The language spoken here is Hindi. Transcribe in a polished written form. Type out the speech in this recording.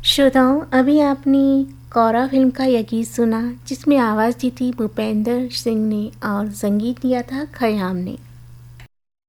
श्रोताओं, अभी आपने कौरा फिल्म का यह गीत सुना जिसमें आवाज़ दी थी भूपेंद्र सिंह ने और संगीत दिया था खयाम ने।